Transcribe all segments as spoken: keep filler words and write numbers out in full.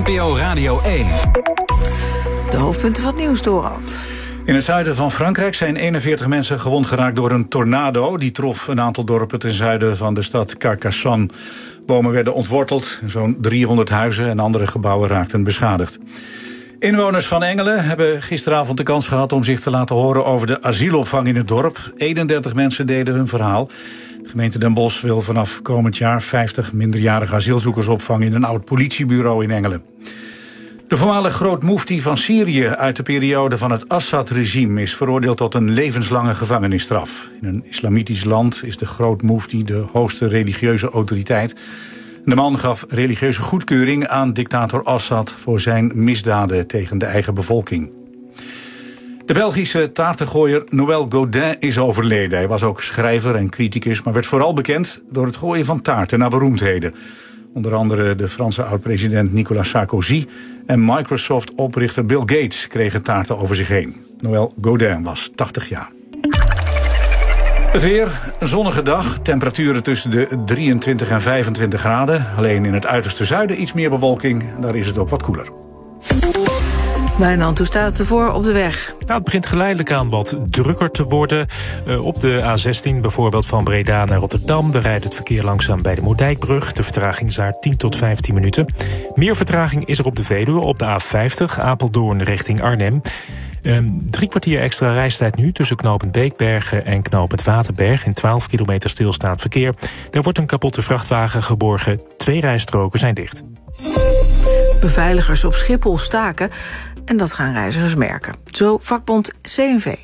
N P O Radio één. De hoofdpunten van het nieuws, Dorald. In het zuiden van Frankrijk zijn eenenveertig mensen gewond geraakt door een tornado. Die trof een aantal dorpen ten zuiden van de stad Carcassonne. Bomen werden ontworteld, zo'n driehonderd huizen en andere gebouwen raakten beschadigd. Inwoners van Engelen hebben gisteravond de kans gehad om zich te laten horen over de asielopvang in het dorp. eenendertig mensen deden hun verhaal. De gemeente Den Bosch wil vanaf komend jaar vijftig minderjarige asielzoekers opvangen in een oud politiebureau in Engelen. De voormalig groot-moefti van Syrië uit de periode van het Assad-regime is veroordeeld tot een levenslange gevangenisstraf. In een islamitisch land is de groot-moefti de hoogste religieuze autoriteit. De man gaf religieuze goedkeuring aan dictator Assad voor zijn misdaden tegen de eigen bevolking. De Belgische taartengooier Noël Godin is overleden. Hij was ook schrijver en criticus, maar werd vooral bekend door het gooien van taarten naar beroemdheden. Onder andere de Franse oud-president Nicolas Sarkozy en Microsoft-oprichter Bill Gates kregen taarten over zich heen. Noël Godin was tachtig jaar. Het weer, een zonnige dag, temperaturen tussen de drieëntwintig en vijfentwintig graden. Alleen in het uiterste zuiden iets meer bewolking, daar is het ook wat koeler. Wijnand, hoe staat het ervoor op de weg? Nou, het begint geleidelijk aan wat drukker te worden. Uh, op de A zestien bijvoorbeeld van Breda naar Rotterdam. Daar rijdt het verkeer langzaam bij de Moerdijkbrug. De vertraging is daar tien tot vijftien minuten. Meer vertraging is er op de Veluwe, op de A vijftig, Apeldoorn richting Arnhem. Um, drie kwartier extra reistijd nu tussen knooppunt Beekbergen en knooppunt Waterberg. In twaalf kilometer stilstaand verkeer. Daar wordt een kapotte vrachtwagen geborgen. Twee rijstroken zijn dicht. Beveiligers op Schiphol staken en dat gaan reizigers merken. Zo vakbond C N V.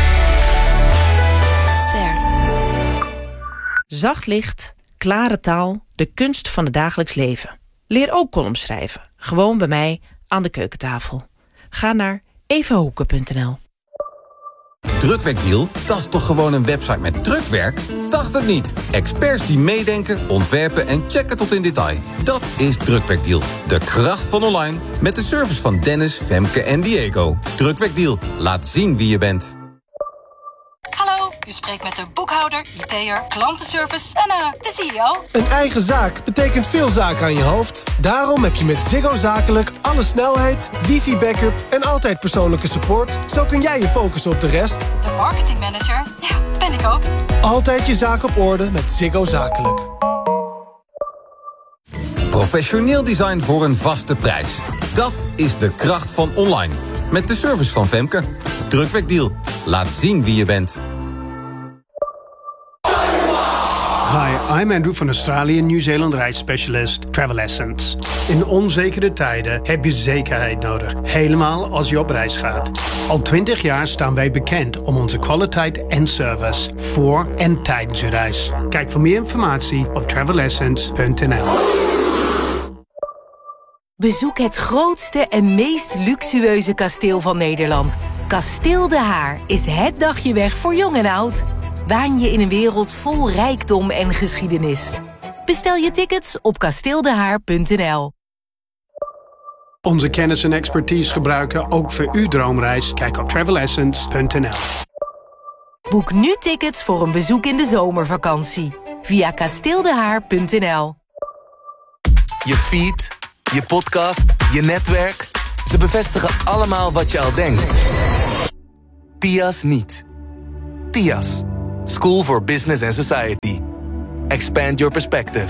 Ster. Zacht licht, klare taal, de kunst van het dagelijks leven. Leer ook columns schrijven. Gewoon bij mij aan de keukentafel. Ga naar evahoeken punt n l. Drukwerkdeal? Dat is toch gewoon een website met drukwerk? Dacht het niet. Experts die meedenken, ontwerpen en checken tot in detail. Dat is Drukwerkdeal. De kracht van online. Met de service van Dennis, Femke en Diego. Drukwerkdeal. Laat zien wie je bent. Hallo, u spreekt met de boekhouder, I T'er, klantenservice en uh, de C E O. Een eigen zaak betekent veel zaken aan je hoofd. Daarom heb je met Ziggo Zakelijk alle snelheid, wifi-backup en altijd persoonlijke support. Zo kun jij je focussen op de rest. De marketingmanager, ja, ben ik ook. Altijd je zaak op orde met Ziggo Zakelijk. Professioneel design voor een vaste prijs. Dat is de kracht van online. Met de service van Femke. Drukwerkdeal. Laat zien wie je bent. Hi, I'm Andrew van Australië, Nieuw-Zeeland reisspecialist Travel Essence. In onzekere tijden heb je zekerheid nodig, helemaal als je op reis gaat. Al twintig jaar staan wij bekend om onze kwaliteit en service voor en tijdens je reis. Kijk voor meer informatie op travel essence punt n l. Bezoek het grootste en meest luxueuze kasteel van Nederland. Kasteel De Haar is het dagje weg voor jong en oud. Waan je in een wereld vol rijkdom en geschiedenis. Bestel je tickets op kasteeldehaar punt n l. Onze kennis en expertise gebruiken ook voor uw droomreis. Kijk op travel essence punt n l. Boek nu tickets voor een bezoek in de zomervakantie. Via kasteeldehaar punt n l. Je feed, je podcast, je netwerk. Ze bevestigen allemaal wat je al denkt. T I A S niet. T I A S. School for Business and Society. Expand your perspective.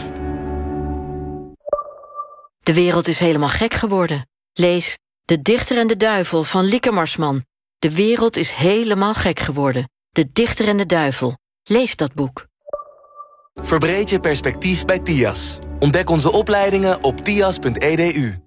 De wereld is helemaal gek geworden. Lees De Dichter en de Duivel van Lieke Marsman. De wereld is helemaal gek geworden. De Dichter en de Duivel. Lees dat boek. Verbreed je perspectief bij T I A S. Ontdek onze opleidingen op t i a s punt e d u.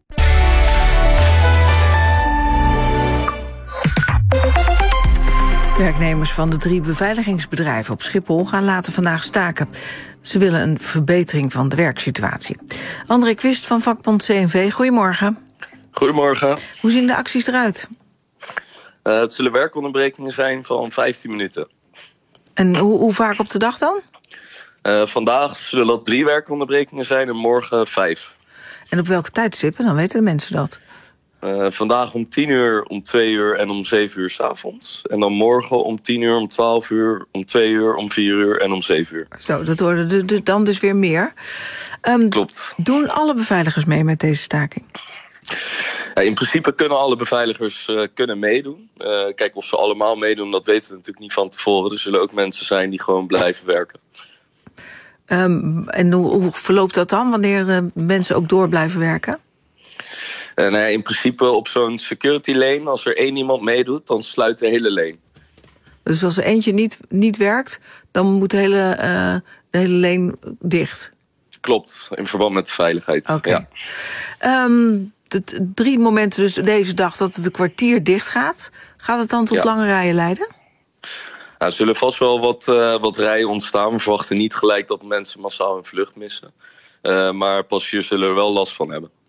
Werknemers van de drie beveiligingsbedrijven op Schiphol gaan later vandaag staken. Ze willen een verbetering van de werksituatie. André Quist van vakbond C N V, goedemorgen. Goedemorgen. Hoe zien de acties eruit? Uh, het zullen werkonderbrekingen zijn van vijftien minuten. En hoe, hoe vaak op de dag dan? Uh, vandaag zullen dat drie werkonderbrekingen zijn en morgen vijf. En op welke tijdstippen? Dan weten de mensen dat. Uh, vandaag om tien uur, om twee uur en om zeven uur 's avonds. En dan morgen om tien uur, om twaalf uur, om twee uur, om vier uur en om zeven uur. Zo, dat worden er dan dus weer meer. Um, Klopt. Doen alle beveiligers mee met deze staking? Ja, in principe kunnen alle beveiligers uh, kunnen meedoen. Uh, kijk, of ze allemaal meedoen, dat weten we natuurlijk niet van tevoren. Er zullen ook mensen zijn die gewoon blijven werken. Um, en hoe, hoe verloopt dat dan, wanneer uh, mensen ook door blijven werken? Uh, nou ja, in principe op zo'n security lane, als er één iemand meedoet, dan sluit de hele lane. Dus als er eentje niet, niet werkt, dan moet de hele, uh, de hele lane dicht? Klopt, in verband met de veiligheid. Oké. Okay. Ja. Um, drie momenten dus deze dag dat het een kwartier dicht gaat. Gaat het dan tot ja. lange rijen leiden? Ja, er zullen vast wel wat, uh, wat rijen ontstaan. We verwachten niet gelijk dat mensen massaal hun vlucht missen. Uh, maar passagiers zullen er wel last van hebben.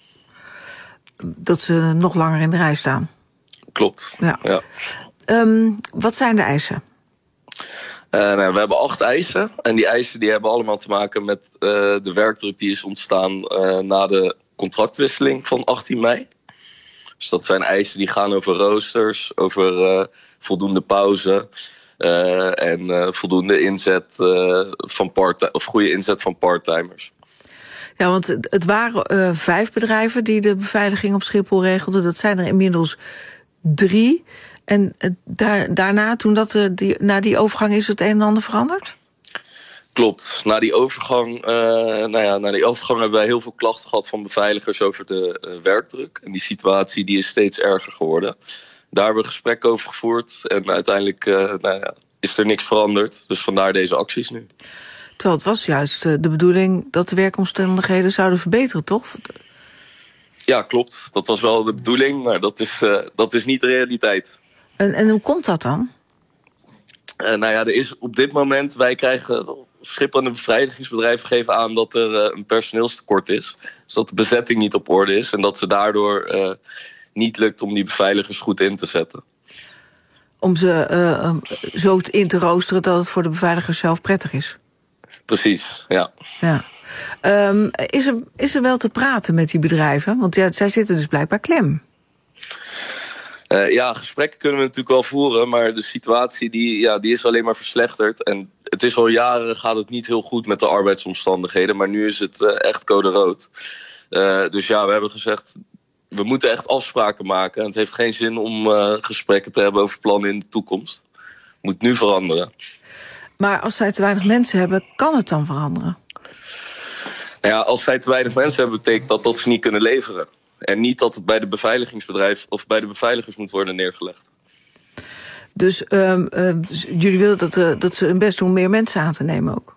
Dat ze nog langer in de rij staan? Klopt, ja. ja. Um, wat zijn de eisen? Uh, nou, we hebben acht eisen. En die eisen die hebben allemaal te maken met uh, de werkdruk die is ontstaan uh, na de contractwisseling van achttien mei. Dus dat zijn eisen die gaan over roosters, over uh, voldoende pauze uh, en uh, voldoende inzet uh, van part of goede inzet van parttimers. Ja, want het waren uh, vijf bedrijven die de beveiliging op Schiphol regelden. Dat zijn er inmiddels drie. En uh, daar, daarna, toen dat, uh, die, na die overgang, is het een en ander veranderd? Klopt. Na die overgang, uh, nou ja, na die overgang hebben wij heel veel klachten gehad van beveiligers over de uh, werkdruk. En die situatie die is steeds erger geworden. Daar hebben we gesprekken over gevoerd. En uiteindelijk uh, nou ja, is er niks veranderd. Dus vandaar deze acties nu. Terwijl het was juist uh, de bedoeling dat de werkomstandigheden zouden verbeteren, toch? Ja, klopt. Dat was wel de bedoeling, maar dat is, uh, dat is niet de realiteit. En, en hoe komt dat dan? Uh, nou ja, er is op dit moment, wij krijgen, Schiphol en de beveiligingsbedrijven geven aan dat er uh, een personeelstekort is. Dus dat de bezetting niet op orde is en dat ze daardoor uh, niet lukt om die beveiligers goed in te zetten. Om ze uh, um, zo in te roosteren dat het voor de beveiligers zelf prettig is? Precies, ja. ja. Um, is, er, is er wel te praten met die bedrijven? Want ja, zij zitten dus blijkbaar klem. Uh, ja, gesprekken kunnen we natuurlijk wel voeren, maar de situatie die, ja, die is alleen maar verslechterd. En het is al jaren gaat het niet heel goed met de arbeidsomstandigheden, maar nu is het uh, echt code rood. Uh, dus ja, we hebben gezegd, we moeten echt afspraken maken. En het heeft geen zin om uh, gesprekken te hebben over plannen in de toekomst. Het moet nu veranderen. Maar als zij te weinig mensen hebben, kan het dan veranderen? Nou ja, als zij te weinig mensen hebben, betekent dat dat ze niet kunnen leveren. En niet dat het bij de beveiligingsbedrijf of bij de beveiligers moet worden neergelegd. Dus uh, uh, jullie willen dat, uh, dat ze hun best doen om meer mensen aan te nemen ook?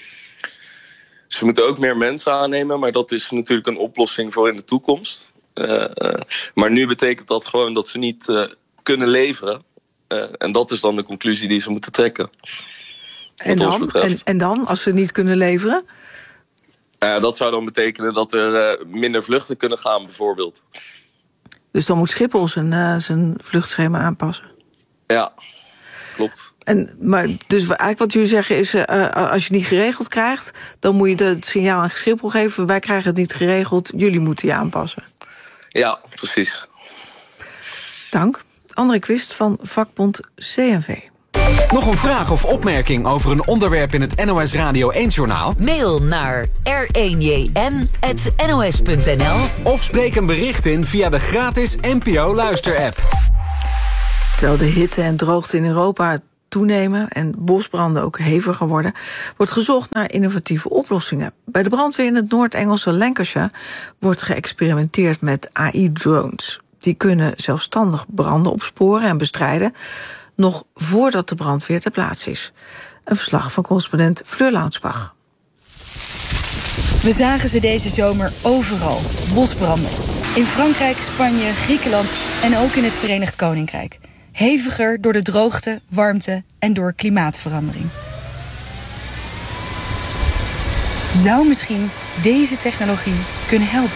Ze moeten ook meer mensen aannemen, maar dat is natuurlijk een oplossing voor in de toekomst. Uh, uh, maar nu betekent dat gewoon dat ze niet uh, kunnen leveren. Uh, en dat is dan de conclusie die ze moeten trekken. En dan, en, en dan, als ze niet kunnen leveren? Uh, dat zou dan betekenen dat er uh, minder vluchten kunnen gaan, bijvoorbeeld. Dus dan moet Schiphol zijn, uh, zijn vluchtschema aanpassen? Ja, klopt. En, maar dus eigenlijk wat jullie zeggen is, uh, als je het niet geregeld krijgt, dan moet je het signaal aan Schiphol geven, wij krijgen het niet geregeld, jullie moeten je aanpassen. Ja, precies. Dank. André Quist van vakbond C N V. Nog een vraag of opmerking over een onderwerp in het N O S Radio één-journaal? Mail naar r één j n apenstaartje n o s punt n l of spreek een bericht in via de gratis N P O-luisterapp. Terwijl de hitte en droogte in Europa toenemen en bosbranden ook heviger worden, wordt gezocht naar innovatieve oplossingen. Bij de brandweer in het Noord-Engelse Lancashire wordt geëxperimenteerd met A I-drones. Die kunnen zelfstandig branden opsporen en bestrijden, nog voordat de brandweer ter plaatse is. Een verslag van correspondent Fleur Launsbach. We zagen ze deze zomer overal, bosbranden. In Frankrijk, Spanje, Griekenland en ook in het Verenigd Koninkrijk. Heviger door de droogte, warmte en door klimaatverandering. Zou misschien deze technologie kunnen helpen?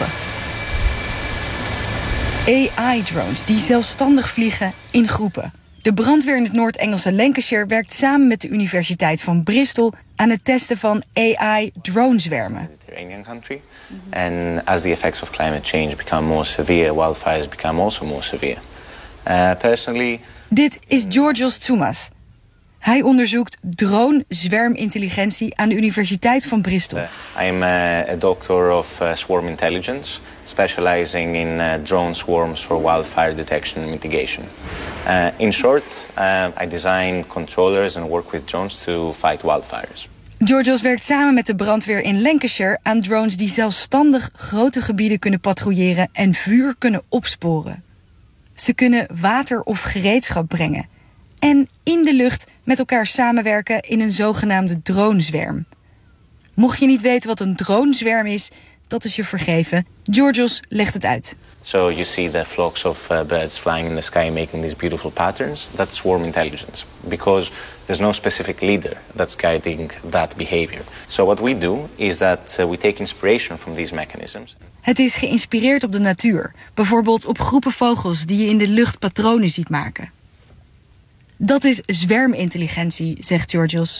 A I-drones die zelfstandig vliegen in groepen. De brandweer in het Noord-Engelse Lancashire werkt samen met de Universiteit van Bristol aan het testen van A I-dronezwermen. And as the effects of climate change become more severe, wildfires become also more severe. Uh, personally, Dit is Georgios Tsoumas. Hij onderzoekt drone-zwermintelligentie aan de Universiteit van Bristol. Uh, I'm a, a doctor of uh, swarm intelligence, specializing in uh, drone swarms for wildfire detection and mitigation. Uh, in short, uh, I design controllers and work with drones to fight wildfires. Georgios werkt samen met de brandweer in Lancashire aan drones die zelfstandig grote gebieden kunnen patrouilleren en vuur kunnen opsporen. Ze kunnen water of gereedschap brengen en in de lucht met elkaar samenwerken in een zogenaamde dronezwerm. Mocht je niet weten wat een dronezwerm is, dat is je vergeven. Georgios legt het uit. So you see the flocks of uh, birds flying in the sky making these beautiful patterns. That's swarm intelligence because there's no specific leader that's guiding that behavior. So what we do is that uh, we take inspiration from these mechanisms. Het is geïnspireerd op de natuur. Bijvoorbeeld op groepen vogels die je in de lucht patronen ziet maken. Dat is zwermintelligentie, zegt Georgios.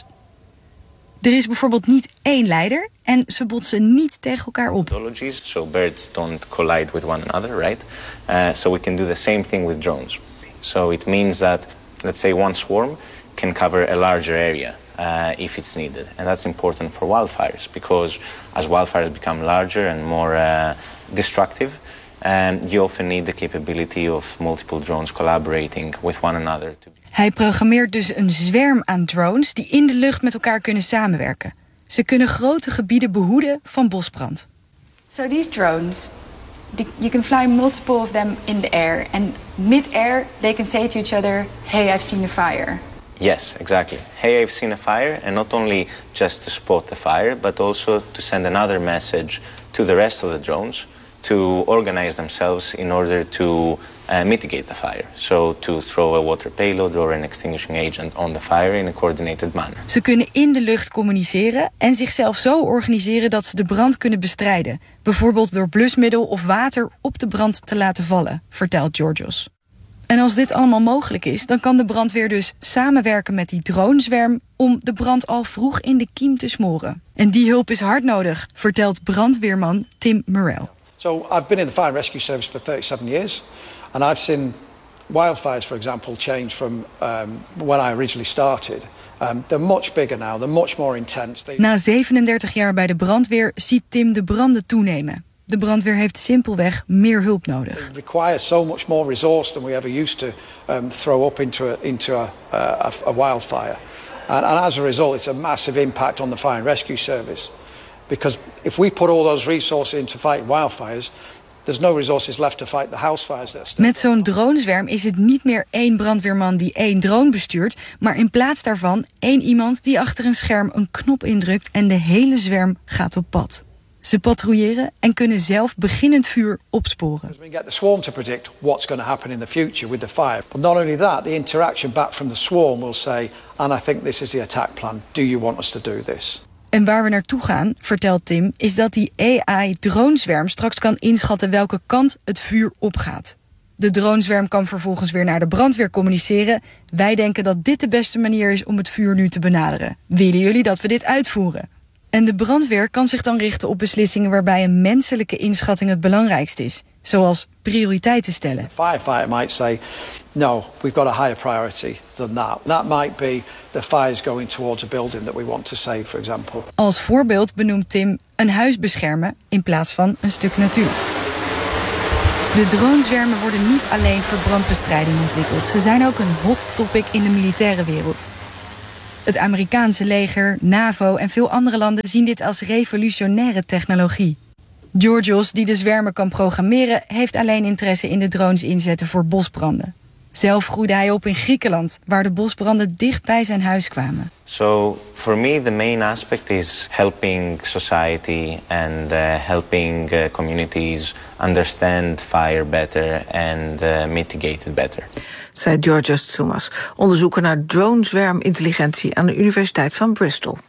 Er is bijvoorbeeld niet één leider en ze botsen niet tegen elkaar op. So birds don't collide with one another, right? Uh, so we can do the same thing with drones. So it means that, let's say, one swarm can cover a larger area uh, if it's needed. And that's important for wildfires because as wildfires become larger and more uh, destructive, um, you often need the capability of multiple drones collaborating with one another. To... Hij programmeert dus een zwerm aan drones die in de lucht met elkaar kunnen samenwerken. Ze kunnen grote gebieden behoeden van bosbrand. So these drones, you can fly multiple of them in the air. And mid-air, they can say to each other, hey, I've seen a fire. Yes, exactly. Hey, I've seen a fire. And not only just to spot the fire, but also to send another message to the rest of the drones to organize themselves in order to uh, mitigate the fire. So to throw a water payload or an extinguishing agent on the fire in a coordinated manner. Ze kunnen in de lucht communiceren en zichzelf zo organiseren dat ze de brand kunnen bestrijden. Bijvoorbeeld door blusmiddel of water op de brand te laten vallen, vertelt Georgios. En als dit allemaal mogelijk is, dan kan de brandweer dus samenwerken met die dronezwerm om de brand al vroeg in de kiem te smoren. En die hulp is hard nodig, vertelt brandweerman Tim Murrell. So I've been in the fire and rescue service for thirty-seven years, and I've seen wildfires, for example, change from um, when I originally started. Um, they're much bigger now, they're much more intense. They... Na zevenendertig jaar bij de brandweer ziet Tim de branden toenemen. De brandweer heeft simpelweg meer hulp nodig. It requires so much more resource than we ever used to um, throw up into a, into a, a, a wildfire. And, and as a result, it's a massive impact on the fire and rescue service. Because if we put all those resources into fighting wildfires, there's no resources left to fight the house fires that are still... Met zo'n dronezwerm is het niet meer één brandweerman die één drone bestuurt, maar in plaats daarvan één iemand die achter een scherm een knop indrukt en de hele zwerm gaat op pad. Ze patrouilleren en kunnen zelf beginnend vuur opsporen. We get the swarm to predict what's going to happen in the future with the fire. But not only that, the interaction back from the swarm will say, and I think this is the attack plan. Do you want us to do this? En waar we naartoe gaan, vertelt Tim, is dat die A I-dronezwerm straks kan inschatten welke kant het vuur opgaat. De dronezwerm kan vervolgens weer naar de brandweer communiceren. Wij denken dat dit de beste manier is om het vuur nu te benaderen. Willen jullie dat we dit uitvoeren? En de brandweer kan zich dan richten op beslissingen waarbij een menselijke inschatting het belangrijkst is. Zoals prioriteiten stellen. The firefighter might say, no, we've got a higher priority than that. That might be the fire's going towards a building that we want to save, for example. Als voorbeeld benoemt Tim een huis beschermen in plaats van een stuk natuur. De dronezwermen worden niet alleen voor brandbestrijding ontwikkeld. Ze zijn ook een hot topic in de militaire wereld. Het Amerikaanse leger, NAVO en veel andere landen zien dit als revolutionaire technologie. Georgios, die de zwermen kan programmeren, heeft alleen interesse in de drones inzetten voor bosbranden. Zelf groeide hij op in Griekenland, waar de bosbranden dicht bij zijn huis kwamen. So for me the main aspect is helping society and uh, helping uh, communities understand fire better and uh, mitigate it better. Zei Georgios Tsoumas, onderzoeker naar dronezwermintelligentie aan de Universiteit van Bristol.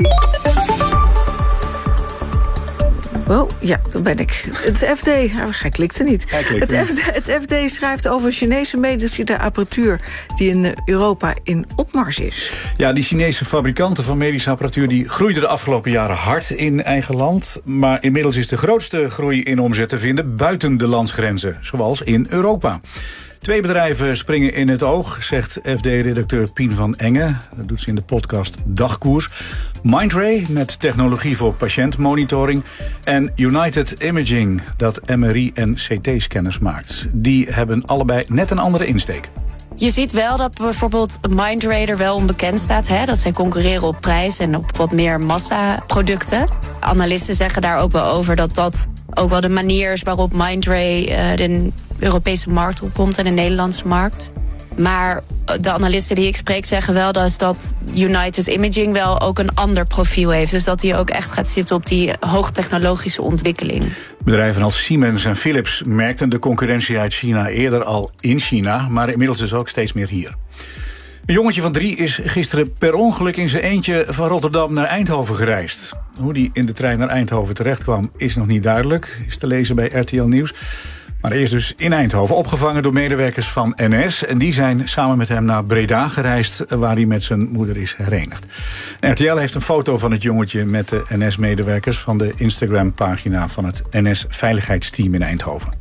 Oh, ja, dat ben ik. Het F D, hij klikte niet. Hij klikte het, F D, het F D schrijft over Chinese medische apparatuur die in Europa in opmars is. Ja, die Chinese fabrikanten van medische apparatuur die groeiden de afgelopen jaren hard in eigen land. Maar inmiddels is de grootste groei in omzet te vinden buiten de landsgrenzen, zoals in Europa. Twee bedrijven springen in het oog, zegt F D-redacteur Pien van Engen. Dat doet ze in de podcast Dagkoers. Mindray met technologie voor patiëntmonitoring. En United Imaging, dat M R I- en C T-scanners maakt. Die hebben allebei net een andere insteek. Je ziet wel dat bijvoorbeeld Mindray er wel onbekend staat. Hè? Dat zij concurreren op prijs en op wat meer massaproducten. Analisten zeggen daar ook wel over dat dat ook wel de manier is waarop Mindray uh, de Europese markt opkomt en de Nederlandse markt. Maar de analisten die ik spreek zeggen wel dus dat United Imaging wel ook een ander profiel heeft. Dus dat hij ook echt gaat zitten op die hoogtechnologische ontwikkeling. Bedrijven als Siemens en Philips merkten de concurrentie uit China eerder al in China, maar inmiddels dus ook steeds meer hier. Een jongetje van drie is gisteren per ongeluk in zijn eentje van Rotterdam naar Eindhoven gereisd. Hoe die in de trein naar Eindhoven terecht kwam is nog niet duidelijk, is te lezen bij R T L Nieuws. Maar hij is dus in Eindhoven opgevangen door medewerkers van N S. En die zijn samen met hem naar Breda gereisd, waar hij met zijn moeder is herenigd. R T L heeft een foto van het jongetje met de N S-medewerkers van de Instagram-pagina van het N S-veiligheidsteam in Eindhoven.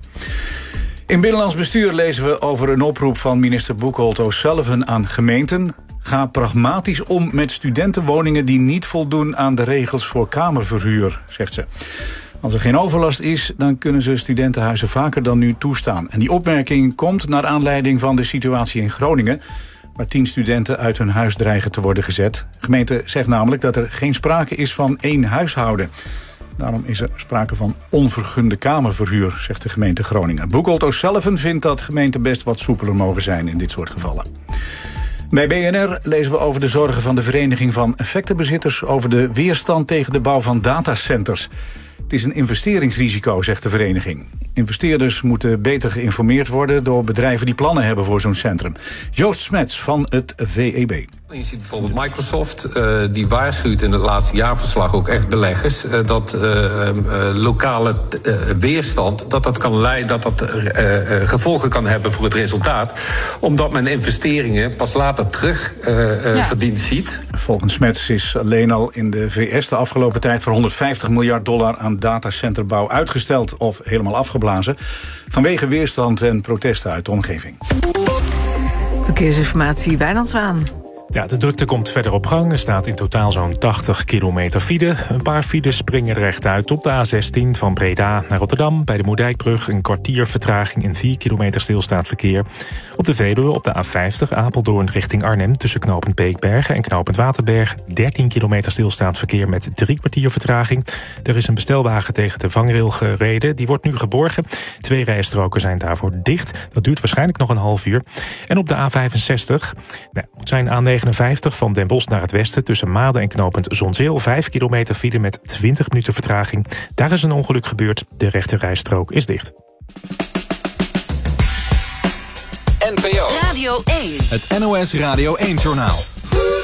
In Binnenlands Bestuur lezen we over een oproep van minister Buchholz O'Sullivan aan gemeenten. Ga pragmatisch om met studentenwoningen die niet voldoen aan de regels voor kamerverhuur, zegt ze. Als er geen overlast is, dan kunnen ze studentenhuizen vaker dan nu toestaan. En die opmerking komt naar aanleiding van de situatie in Groningen, waar tien studenten uit hun huis dreigen te worden gezet. De gemeente zegt namelijk dat er geen sprake is van één huishouden. Daarom is er sprake van onvergunde kamerverhuur, zegt de gemeente Groningen. Buchholz O'Sullivan vindt dat gemeenten best wat soepeler mogen zijn in dit soort gevallen. Bij B N R lezen we over de zorgen van de Vereniging van Effectenbezitters over de weerstand tegen de bouw van datacenters. Het is een investeringsrisico, zegt de vereniging. Investeerders moeten beter geïnformeerd worden door bedrijven die plannen hebben voor zo'n centrum. Joost Smets van het V E B. Je ziet bijvoorbeeld Microsoft, uh, die waarschuwt in het laatste jaarverslag ook echt beleggers, uh, dat uh, uh, lokale uh, weerstand, dat dat kan leiden, dat dat uh, uh, gevolgen kan hebben voor het resultaat, omdat men investeringen pas later terug uh, uh, ja. verdiend ziet. Volgens Smets is alleen al in de V S de afgelopen tijd voor honderdvijftig miljard dollar aan datacenterbouw uitgesteld of helemaal afgeblazen, vanwege weerstand en protesten uit de omgeving. Verkeersinformatie, Wijnand Zwaan. Ja, de drukte komt verder op gang. Er staat in totaal zo'n tachtig kilometer file. Een paar files springen rechtuit op de A zestien van Breda naar Rotterdam. Bij de Moerdijkbrug een kwartier vertraging en vier kilometer stilstaand verkeer. Op de Veluwe op de A vijftig Apeldoorn richting Arnhem tussen knooppunt Beekbergen en knooppunt Waterberg. dertien kilometer stilstaand verkeer met drie kwartier vertraging. Er is een bestelwagen tegen de vangrail gereden. Die wordt nu geborgen. Twee rijstroken zijn daarvoor dicht. Dat duurt waarschijnlijk nog een half uur. En op de A vijfenzestig nou, zijn A negenenvijftig van Den Bosch naar het westen tussen Maden en knooppunt Zonzeel. Vijf kilometer file met twintig minuten vertraging. Daar is een ongeluk gebeurd. De rechte rijstrook is dicht. N P O Radio één. Het N O S Radio één-journaal.